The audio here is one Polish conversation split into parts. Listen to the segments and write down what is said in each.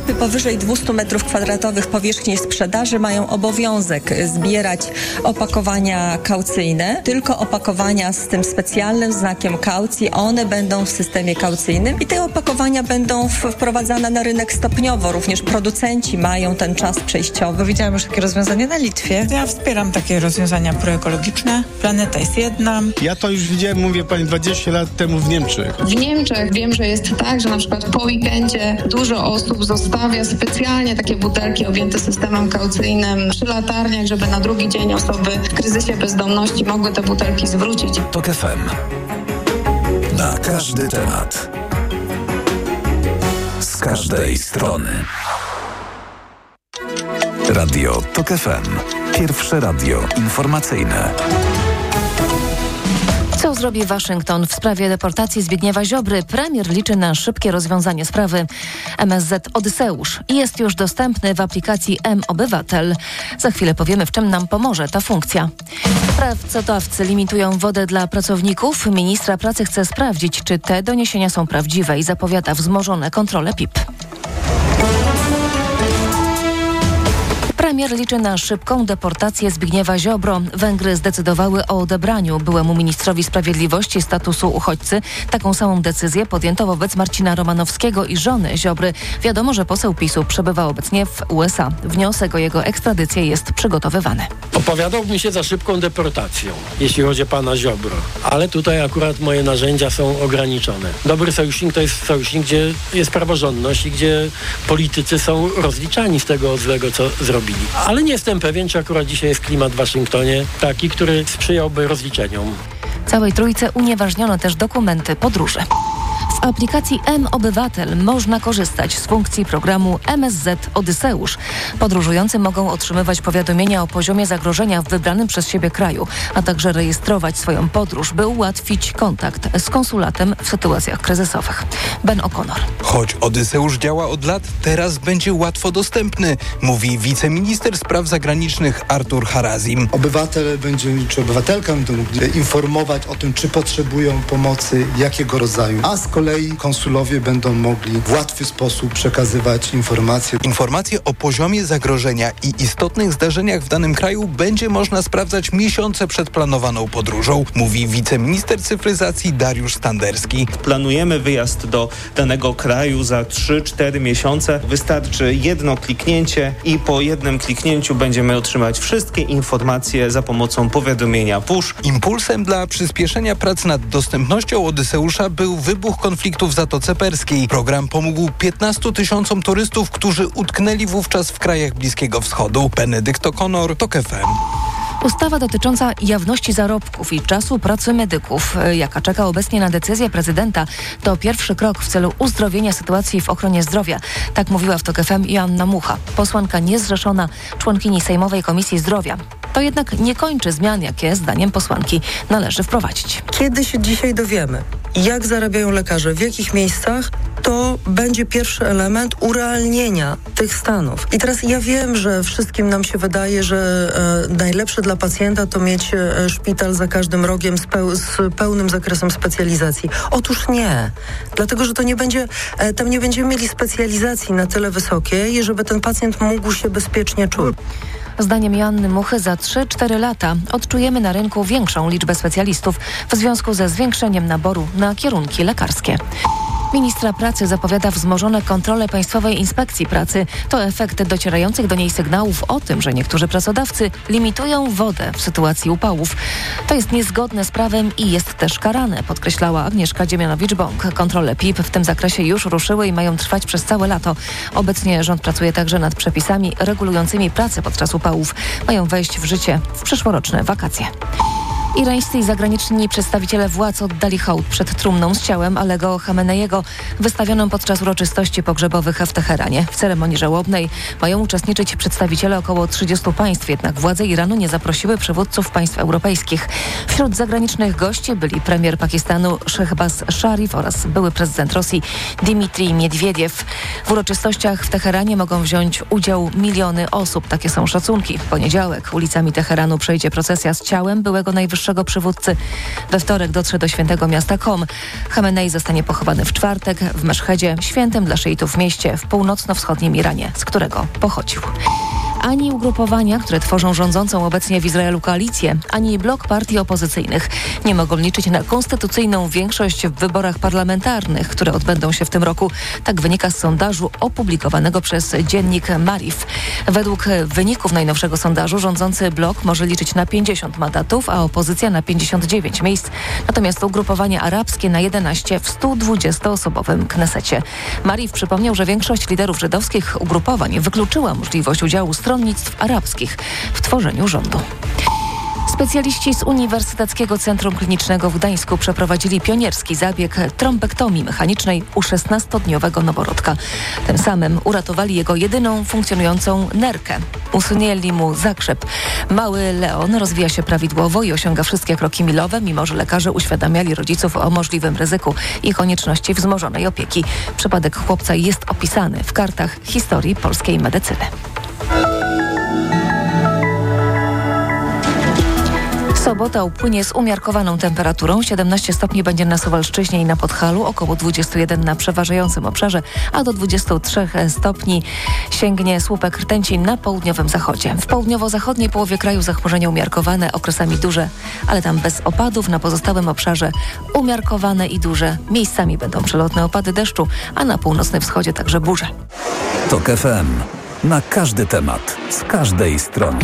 sklepy powyżej 200 m2 powierzchni sprzedaży mają obowiązek zbierać opakowania kaucyjne. Tylko opakowania z tym specjalnym znakiem kaucji, one będą w systemie kaucyjnym i te opakowania będą wprowadzane na rynek stopniowo. Również producenci mają ten czas przejściowy. Widziałam już takie rozwiązania na Litwie. Ja wspieram takie rozwiązania proekologiczne. Planeta jest jedna. Ja to już widziałem, mówię pani, 20 lat temu w Niemczech. W Niemczech wiem, że jest tak, że na przykład po weekendzie dużo osób zostawia specjalnie takie butelki objęte systemem kaucyjnym przy latarniach, żeby na drugi dzień osoby w kryzysie bezdomności mogły te butelki zwrócić. TOK FM. Na każdy temat. Z każdej strony. Radio TOK FM. Pierwsze radio informacyjne. Co zrobi Waszyngton w sprawie deportacji Zbigniewa Ziobry? Premier liczy na szybkie rozwiązanie sprawy. MSZ Odyseusz jest już dostępny w aplikacji mObywatel. Za chwilę powiemy, w czym nam pomoże ta funkcja. Pracodawcy limitują wodę dla pracowników. Ministra pracy chce sprawdzić, czy te doniesienia są prawdziwe i zapowiada wzmożone kontrole PIP. Premier liczy na szybką deportację Zbigniewa Ziobro. Węgry zdecydowały o odebraniu byłemu ministrowi sprawiedliwości statusu uchodźcy. Taką samą decyzję podjęto wobec Marcina Romanowskiego i żony Ziobry. Wiadomo, że poseł PiS-u przebywa obecnie w USA. Wniosek o jego ekstradycję jest przygotowywany. Opowiadałbym się za szybką deportacją, jeśli chodzi o pana Ziobro. Ale tutaj akurat moje narzędzia są ograniczone. Dobry sojusznik to jest sojusznik, gdzie jest praworządność i gdzie politycy są rozliczani z tego złego, co zrobili. Ale nie jestem pewien, czy akurat dzisiaj jest klimat w Waszyngtonie taki, który sprzyjałby rozliczeniom. Całej trójce unieważniono też dokumenty podróży. W aplikacji mObywatel można korzystać z funkcji programu MSZ Odyseusz. Podróżujący mogą otrzymywać powiadomienia o poziomie zagrożenia w wybranym przez siebie kraju, a także rejestrować swoją podróż, by ułatwić kontakt z konsulatem w sytuacjach kryzysowych. Ben O'Connor. Choć Odyseusz działa od lat, teraz będzie łatwo dostępny, mówi wiceminister spraw zagranicznych Artur Harazim. Obywatel będzie, czy obywatelka będą mogli informować o tym, czy potrzebują pomocy, jakiego rodzaju. A z kolei konsulowie będą mogli w łatwy sposób przekazywać informacje. Informacje o poziomie zagrożenia i istotnych zdarzeniach w danym kraju będzie można sprawdzać miesiące przed planowaną podróżą, mówi wiceminister cyfryzacji Dariusz Standerski. Planujemy wyjazd do danego kraju za 3-4 miesiące. Wystarczy jedno kliknięcie i po jednym kliknięciu będziemy otrzymać wszystkie informacje za pomocą powiadomienia push. Impulsem dla przyspieszenia prac nad dostępnością Odyseusza był wybuch konfliktu w Zatoce Perskiej. Program pomógł 15 000 turystów, którzy utknęli wówczas w krajach Bliskiego Wschodu. Benedykt O'Connor, TOK FM. Ustawa dotycząca jawności zarobków i czasu pracy medyków, jaka czeka obecnie na decyzję prezydenta, to pierwszy krok w celu uzdrowienia sytuacji w ochronie zdrowia. Tak mówiła w TOK FM Joanna Mucha, posłanka niezrzeszona, członkini Sejmowej Komisji Zdrowia. To jednak nie kończy zmian, jakie zdaniem posłanki należy wprowadzić. Kiedy się dzisiaj dowiemy, jak zarabiają lekarze, w jakich miejscach, to będzie pierwszy element urealnienia tych stanów. I teraz ja wiem, że wszystkim nam się wydaje, że najlepsze dla pacjenta to mieć szpital za każdym rogiem z pełnym zakresem specjalizacji. Otóż nie. Dlatego, że to nie będzie, tam nie będziemy mieli specjalizacji na tyle wysokiej, żeby ten pacjent mógł się bezpiecznie czuć. Zdaniem Joanny Muchy za 3-4 lata odczujemy na rynku większą liczbę specjalistów w związku ze zwiększeniem naboru na kierunki lekarskie. Ministra pracy zapowiada wzmożone kontrole Państwowej Inspekcji Pracy. To efekt docierających do niej sygnałów o tym, że niektórzy pracodawcy limitują wodę w sytuacji upałów. To jest niezgodne z prawem i jest też karane, podkreślała Agnieszka Dziemianowicz-Bąk. Kontrole PIP w tym zakresie już ruszyły i mają trwać przez całe lato. Obecnie rząd pracuje także nad przepisami regulującymi pracę podczas upałów. Mają wejść w życie w przyszłoroczne wakacje. Irańscy i zagraniczni przedstawiciele władz oddali hołd przed trumną z ciałem Alego Chameneiego, wystawioną podczas uroczystości pogrzebowych w Teheranie. W ceremonii żałobnej mają uczestniczyć przedstawiciele około 30 państw, jednak władze Iranu nie zaprosiły przywódców państw europejskich. Wśród zagranicznych gości byli premier Pakistanu Shehbaz Sharif oraz były prezydent Rosji Dmitrij Miedwiediew. W uroczystościach w Teheranie mogą wziąć udział miliony osób. Takie są szacunki. W poniedziałek ulicami Teheranu przejdzie procesja z ciałem byłego najwyższego najwyższego przywódcy. We wtorek dotrze do świętego miasta Qom. Chamenei zostanie pochowany w czwartek w Meszhedzie, świętym dla szyitów mieście w północno-wschodnim Iranie, z którego pochodził. Ani ugrupowania, które tworzą rządzącą obecnie w Izraelu koalicję, ani blok partii opozycyjnych nie mogą liczyć na konstytucyjną większość w wyborach parlamentarnych, które odbędą się w tym roku. Tak wynika z sondażu opublikowanego przez dziennik Maariv. Według wyników najnowszego sondażu rządzący blok może liczyć na 50 mandatów, a opozycja na 59 miejsc. Natomiast ugrupowania arabskie na 11 w 120-osobowym Knesecie. Maariv przypomniał, że większość liderów żydowskich ugrupowań wykluczyła możliwość udziału stronnictw arabskich w tworzeniu rządu. Specjaliści z Uniwersyteckiego Centrum Klinicznego w Gdańsku przeprowadzili pionierski zabieg trombektomii mechanicznej u 16-dniowego noworodka. Tym samym uratowali jego jedyną funkcjonującą nerkę. Usunęli mu zakrzep. Mały Leon rozwija się prawidłowo i osiąga wszystkie kroki milowe, mimo że lekarze uświadamiali rodziców o możliwym ryzyku i konieczności wzmożonej opieki. Przypadek chłopca jest opisany w kartach historii polskiej medycyny. Sobota upłynie z umiarkowaną temperaturą. 17 stopni będzie na Suwalszczyźnie i na Podhalu, około 21 na przeważającym obszarze, a do 23 stopni sięgnie słupek rtęci na południowym zachodzie. W południowo-zachodniej połowie kraju zachmurzenie umiarkowane, okresami duże, ale tam bez opadów. Na pozostałym obszarze umiarkowane i duże. Miejscami będą przelotne opady deszczu, a na północnym wschodzie także burze. TOK FM. Na każdy temat, z każdej strony.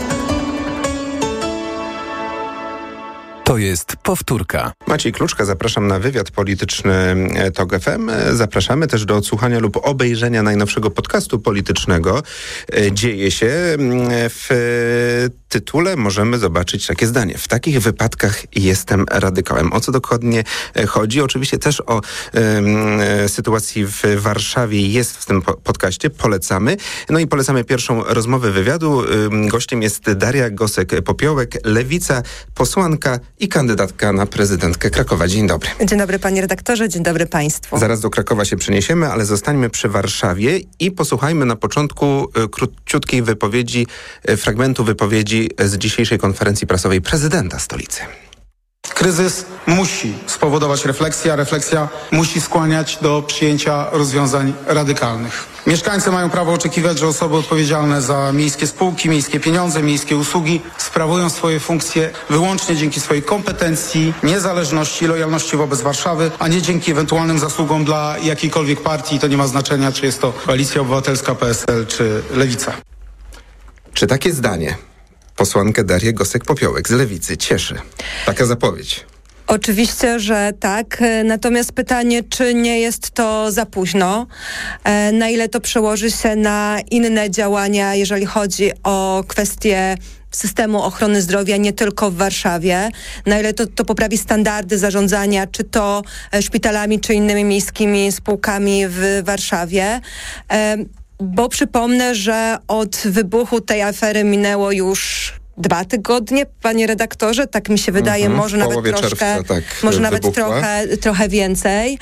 To jest powtórka. Maciej Kluczka, zapraszam na wywiad polityczny TOK FM. Zapraszamy też do odsłuchania lub obejrzenia najnowszego podcastu politycznego. Dzieje się. W tytule możemy zobaczyć takie zdanie. W takich wypadkach jestem radykałem. O co dokładnie chodzi? Oczywiście też o sytuacji w Warszawie jest w tym podcaście. Polecamy. No i polecamy pierwszą rozmowę wywiadu. Gościem jest Daria Gosek-Popiołek, Lewica, posłanka i kandydatka na prezydentkę Krakowa. Dzień dobry. Dzień dobry panie redaktorze, dzień dobry państwu. Zaraz do Krakowa się przeniesiemy, ale zostańmy przy Warszawie i posłuchajmy na początku króciutkiej wypowiedzi, fragmentu wypowiedzi z dzisiejszej konferencji prasowej prezydenta stolicy. Kryzys musi spowodować refleksję, a refleksja musi skłaniać do przyjęcia rozwiązań radykalnych. Mieszkańcy mają prawo oczekiwać, że osoby odpowiedzialne za miejskie spółki, miejskie pieniądze, miejskie usługi sprawują swoje funkcje wyłącznie dzięki swojej kompetencji, niezależności, lojalności wobec Warszawy, a nie dzięki ewentualnym zasługom dla jakiejkolwiek partii. To nie ma znaczenia, czy jest to Koalicja Obywatelska, PSL czy Lewica. Czy takie zdanie posłankę Darię Gosek-Popiołek z Lewicy cieszy? Taka zapowiedź. Oczywiście, że tak. Natomiast pytanie, czy nie jest to za późno? Na ile to przełoży się na inne działania, jeżeli chodzi o kwestie systemu ochrony zdrowia nie tylko w Warszawie, na ile to poprawi standardy zarządzania, czy to szpitalami, czy innymi miejskimi spółkami w Warszawie. Bo przypomnę, że od wybuchu tej afery minęło już 2 tygodnie, panie redaktorze, tak mi się wydaje, może nawet troszkę, tak, może nawet trochę więcej.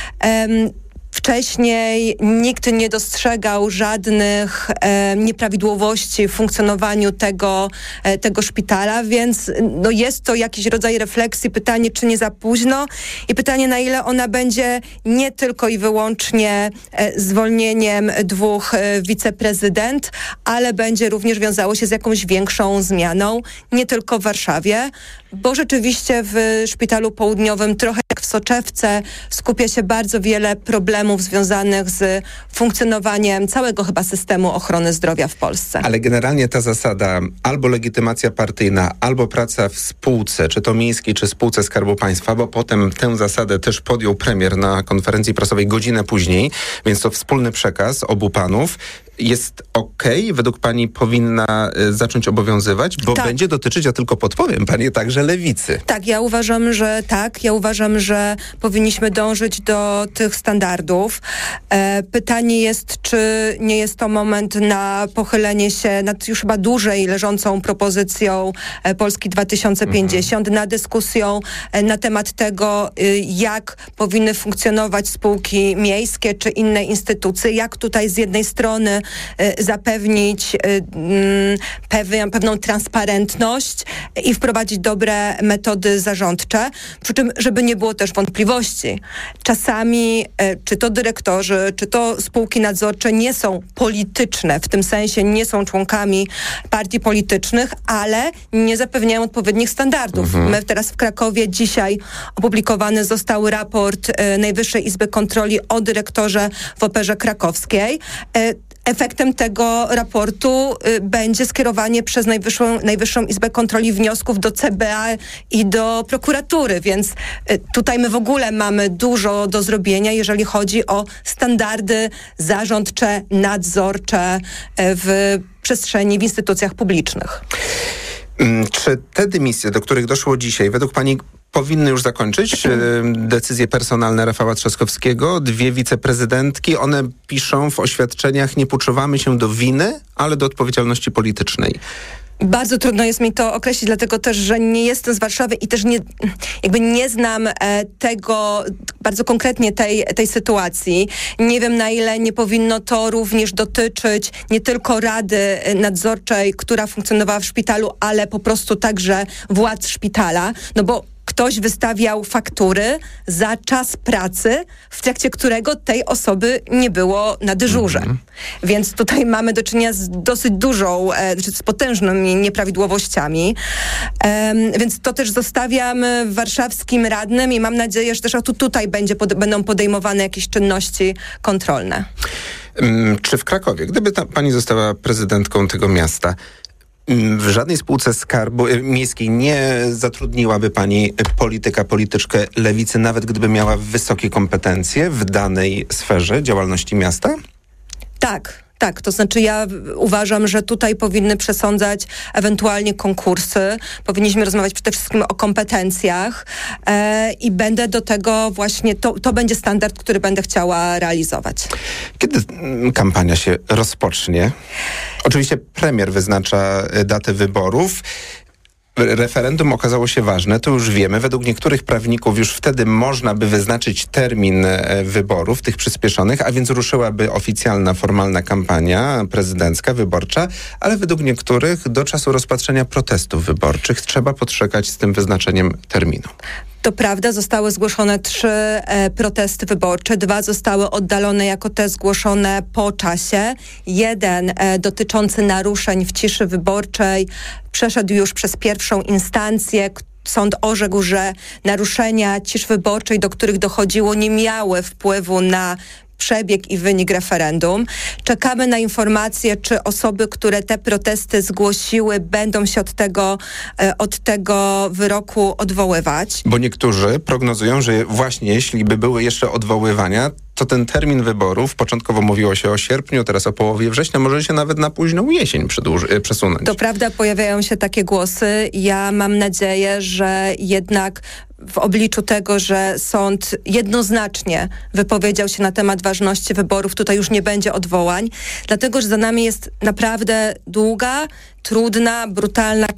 Wcześniej nikt nie dostrzegał żadnych nieprawidłowości w funkcjonowaniu tego szpitala, więc no jest to jakiś rodzaj refleksji. Pytanie, czy nie za późno i pytanie, na ile ona będzie nie tylko i wyłącznie zwolnieniem 2 wiceprezydent, ale będzie również wiązało się z jakąś większą zmianą, nie tylko w Warszawie, bo rzeczywiście w Szpitalu Południowym, trochę jak w Soczewce, skupia się bardzo wiele problemów związanych z funkcjonowaniem całego chyba systemu ochrony zdrowia w Polsce. Ale generalnie ta zasada albo legitymacja partyjna, albo praca w spółce, czy to miejskiej, czy spółce Skarbu Państwa, bo potem tę zasadę też podjął premier na konferencji prasowej godzinę później, więc to wspólny przekaz obu panów. Jest okej? Według pani powinna zacząć obowiązywać? Bo będzie dotyczyć, ja tylko podpowiem, panie, także Lewicy. Tak, ja uważam, że tak. Ja uważam, że że powinniśmy dążyć do tych standardów. Pytanie jest, czy nie jest to moment na pochylenie się nad już chyba dłużej leżącą propozycją Polski 2050, na dyskusją na temat tego, jak powinny funkcjonować spółki miejskie czy inne instytucje, jak tutaj z jednej strony zapewnić pewną transparentność i wprowadzić dobre metody zarządcze, przy czym żeby nie było też wątpliwości. Czasami czy to dyrektorzy, czy to spółki nadzorcze nie są polityczne, w tym sensie nie są członkami partii politycznych, ale nie zapewniają odpowiednich standardów. My teraz w Krakowie dzisiaj opublikowany został raport Najwyższej Izby Kontroli o dyrektorze w Operze Krakowskiej. Efektem tego raportu będzie skierowanie przez Najwyższą Izbę Kontroli wniosków do CBA i do prokuratury, więc tutaj my w ogóle mamy dużo do zrobienia, jeżeli chodzi o standardy zarządcze, nadzorcze w przestrzeni, w instytucjach publicznych. Czy te dymisje, do których doszło dzisiaj, według pani powinny już zakończyć decyzje personalne Rafała Trzaskowskiego? 2 wiceprezydentki, one piszą w oświadczeniach: nie puczuwamy się do winy, ale do odpowiedzialności politycznej. Bardzo trudno jest mi to określić, dlatego też, że nie jestem z Warszawy i też nie znam tego bardzo konkretnie tej sytuacji. Nie wiem, na ile nie powinno to również dotyczyć nie tylko Rady Nadzorczej, która funkcjonowała w szpitalu, ale po prostu także władz szpitala, no bo ktoś wystawiał faktury za czas pracy, w trakcie którego tej osoby nie było na dyżurze. Więc tutaj mamy do czynienia z dosyć dużą, z potężnymi nieprawidłowościami. Więc to też zostawiam warszawskim radnym i mam nadzieję, że też tutaj będą podejmowane jakieś czynności kontrolne. Czy w Krakowie, gdyby pani została prezydentką tego miasta, w żadnej spółce Skarbu Miejskiej nie zatrudniłaby pani polityczkę lewicy, nawet gdyby miała wysokie kompetencje w danej sferze działalności miasta? Tak, to znaczy ja uważam, że tutaj powinny przesądzać ewentualnie konkursy. Powinniśmy rozmawiać przede wszystkim o kompetencjach i będę do tego właśnie, to będzie standard, który będę chciała realizować. Kiedy kampania się rozpocznie? Oczywiście premier wyznacza datę wyborów. Referendum okazało się ważne, to już wiemy. Według niektórych prawników już wtedy można by wyznaczyć termin wyborów, tych przyspieszonych, a więc ruszyłaby oficjalna, formalna kampania prezydencka, wyborcza, ale według niektórych do czasu rozpatrzenia protestów wyborczych trzeba poczekać z tym wyznaczeniem terminu. To prawda, zostały zgłoszone 3 protesty wyborcze, 2 zostały oddalone jako te zgłoszone po czasie. 1 dotyczący naruszeń w ciszy wyborczej przeszedł już przez pierwszą instancję. Sąd orzekł, że naruszenia ciszy wyborczej, do których dochodziło, nie miały wpływu na przebieg i wynik referendum. Czekamy na informacje, czy osoby, które te protesty zgłosiły, będą się od tego wyroku odwoływać. Bo niektórzy prognozują, że właśnie jeśli by były jeszcze odwoływania, to ten termin wyborów, początkowo mówiło się o sierpniu, teraz o połowie września, może się nawet na późną jesień przesunąć. To prawda, pojawiają się takie głosy. Ja mam nadzieję, że jednak w obliczu tego, że sąd jednoznacznie wypowiedział się na temat ważności wyborów, tutaj już nie będzie odwołań, dlatego że za nami jest naprawdę długa, trudna, brutalna